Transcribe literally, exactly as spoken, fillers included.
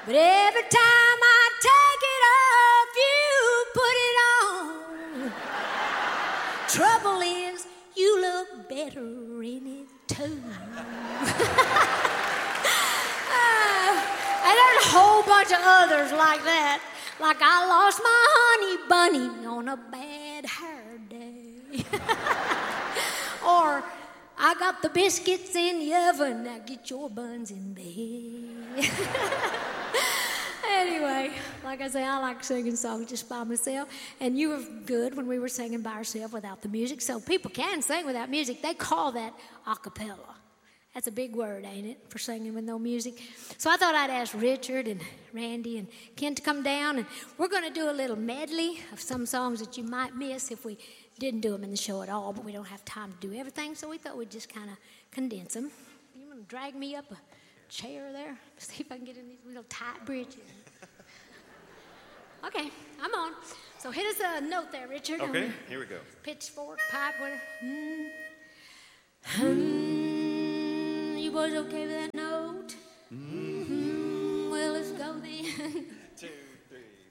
But every time I take it off, you put it on. Trouble is, you look better in it too. uh, and there's a whole bunch of others like that. Like I lost my honey bunny on a bad hair day. Or I got the biscuits in the oven, now get your buns in bed. Anyway, like I say, I like singing songs just by myself. And you were good when we were singing by ourselves without the music. So people can sing without music. They call that a cappella. That's a big word, ain't it, for singing with no music? So I thought I'd ask Richard and Randy and Ken to come down, and we're going to do a little medley of some songs that you might miss if we didn't do them in the show at all, but we don't have time to do everything, so we thought we'd just kind of condense them. You want to drag me up a chair there? See if I can get in these little tight bridges. Okay, I'm on. So hit us a note there, Richard. Okay, here we go. Pitchfork, pipe, whatever. Hmm. Hmm. You boys okay with that note? Mm-hmm. Well, let's go then. Two.